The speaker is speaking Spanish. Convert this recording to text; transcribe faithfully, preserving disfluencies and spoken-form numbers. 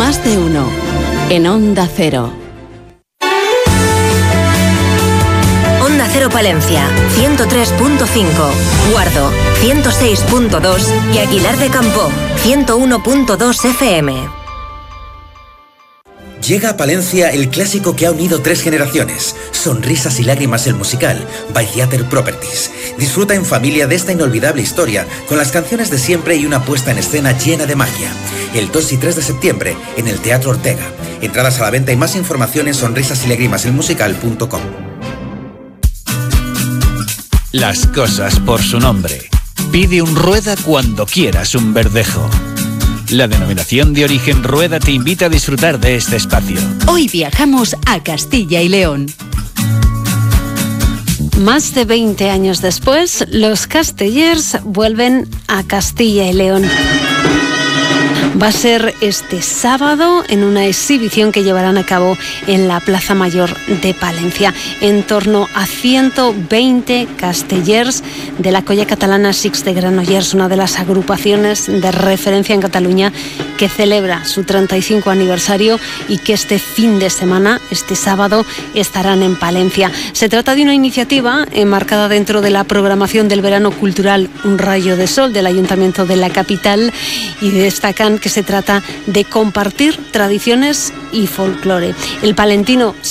Más de uno. En Onda Cero. Onda Cero Palencia, ciento tres punto cinco. Guardo, ciento seis punto dos. Y Aguilar de Campoo, ciento uno punto dos F M. Llega a Palencia el clásico que ha unido tres generaciones. Sonrisas y lágrimas el musical, by Theater Properties. Disfruta en familia de esta inolvidable historia, con las canciones de siempre y una puesta en escena llena de magia. El dos y tres de septiembre, en el Teatro Ortega. Entradas a la venta y más información en sonrisas y lágrimas el musical punto com. Las cosas por su nombre. Pide un Rueda cuando quieras un Verdejo. La denominación de origen Rueda te invita a disfrutar de este espacio. Hoy viajamos a Castilla y León. Más de veinte años después, los Castellers vuelven a Castilla y León. Va a ser este sábado en una exhibición que llevarán a cabo en la Plaza Mayor de Palencia. En torno a ciento veinte castellers de la Colla Catalana Six de Granollers, una de las agrupaciones de referencia en Cataluña que celebra su treinta y cinco aniversario y que este fin de semana, este sábado, estarán en Palencia. Se trata de una iniciativa enmarcada dentro de la programación del verano cultural Un Rayo de Sol del Ayuntamiento de la capital, y destacan que se trata de compartir tradiciones y folclore. El palentino